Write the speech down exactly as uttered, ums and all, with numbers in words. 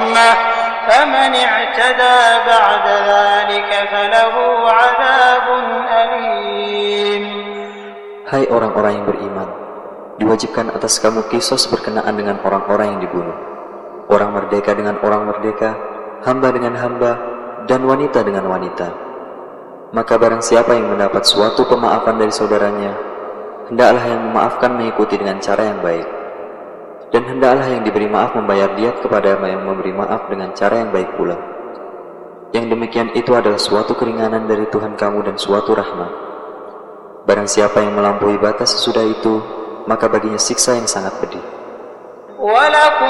حرمه فمن اعتدى بعد ذلك فله عذاب أليم. Hai orang-orang yang beriman, diwajibkan atas kamu kisos berkenaan dengan orang-orang yang dibunuh, orang merdeka dengan orang merdeka, hamba dengan hamba, dan wanita dengan wanita. Maka barang siapa yang mendapat suatu pemaafan dari saudaranya, hendaklah yang memaafkan mengikuti dengan cara yang baik. Dan hendaklah yang diberi maaf membayar diat kepada yang memberi maaf dengan cara yang baik pula. Yang demikian itu adalah suatu keringanan dari Tuhan kamu dan suatu rahmat. Barang siapa yang melampaui batas sesudah itu, maka baginya siksa yang sangat pedih.